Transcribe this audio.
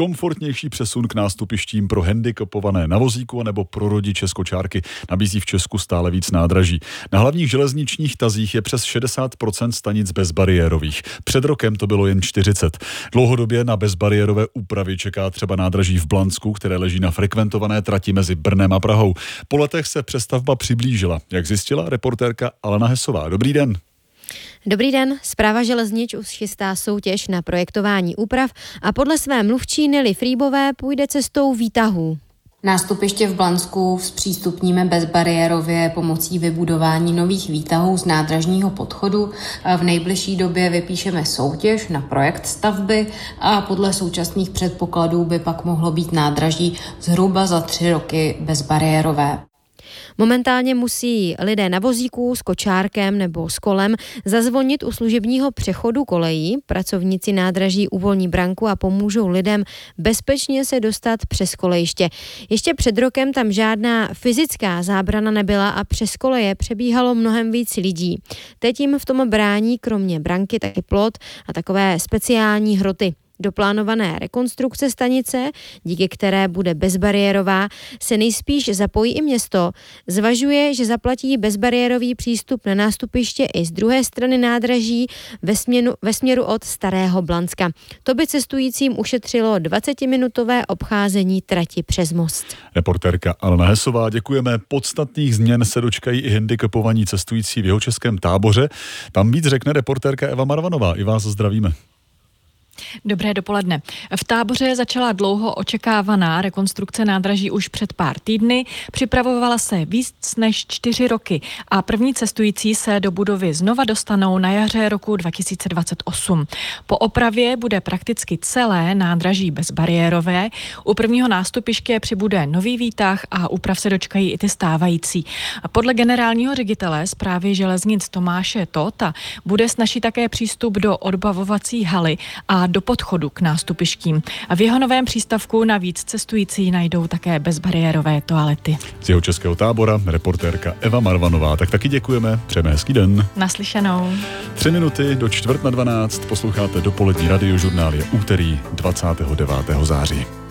komfortnější přesun k nástupištím pro handicapované na vozíku nebo pro rodiče z kočárky nabízí v Česku stále víc nádraží. Na hlavních železničních tazích je přes 60% stanic bezbariérových. Před rokem to bylo jen 40. Dlouhodobě na bezbariérové úpravy čeká třeba nádraží v Blansku, které leží na frekventované trati mezi Brnem a Prahou. Po letech se přestavba přiblížila, jak zjistila reportérka Alena Hesová. Dobrý den. Dobrý den, Správa železnic už chystá soutěž na projektování úprav a podle své mluvčí Nely Frýbové půjde cestou výtahů. Nástupiště v Blansku zpřístupníme bezbariérově pomocí vybudování nových výtahů z nádražního podchodu. V nejbližší době vypíšeme soutěž na projekt stavby a podle současných předpokladů by pak mohlo být nádraží zhruba za 3 roky bezbariérové. Momentálně musí lidé na vozíku s kočárkem nebo s kolem zazvonit u služebního přechodu kolejí. Pracovníci nádraží uvolní branku a pomůžou lidem bezpečně se dostat přes kolejiště. Ještě před rokem tam žádná fyzická zábrana nebyla a přes koleje přebíhalo mnohem víc lidí. Teď jim v tom brání kromě branky taky plot a takové speciální hroty. Do plánované rekonstrukce stanice, díky které bude bezbariérová, se nejspíš zapojí i město. Zvažuje, že zaplatí bezbariérový přístup na nástupiště i z druhé strany nádraží ve směru od Starého Blanska. To by cestujícím ušetřilo 20-minutové obcházení trati přes most. Reportérka Alena Hesová, děkujeme. Podstatných změn se dočkají i handicapovaní cestující v Jihočeském Táboře. Tam víc řekne reportérka Eva Marvanová. I vás zdravíme. Dobré dopoledne. V Táboře začala dlouho očekávaná rekonstrukce nádraží už před pár týdny. Připravovala se víc než 4 roky a první cestující se do budovy znova dostanou na jaře roku 2028. Po opravě bude prakticky celé nádraží bezbariérové. U prvního nástupiště přibude nový výtah a úprav se dočkají i ty stávající. Podle generálního ředitele Správy železnic Tomáše Tóta bude snazší také přístup do odbavovací haly a do podchodu k nástupištím. A v jeho novém přístavku navíc cestující najdou také bezbariérové toalety. Z Jihočeského Tábora reportérka Eva Marvanová. Tak taky děkujeme. Přejeme hezký den. Naslyšenou. 3 minuty do 11:45 posloucháte dopolední radiožurnál. Je úterý 29. září.